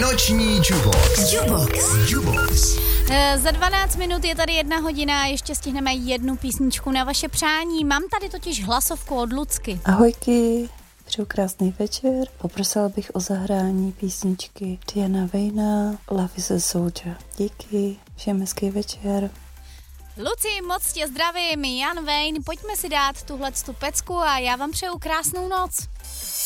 Noční Jubox. Za 12 minut je tady 1 hodina a ještě stihneme jednu písničku na vaše přání. Mám tady totiž hlasovku od Lucky. Ahojky, přeju krásný večer. Poprosila bych o zahrání písničky Diana Vejna, Love is a Soldier. Díky, všem hezký večer. Luci, moc tě zdravím, Jan Wayne, pojďme si dát tuhletu pecku a já vám přeju krásnou noc.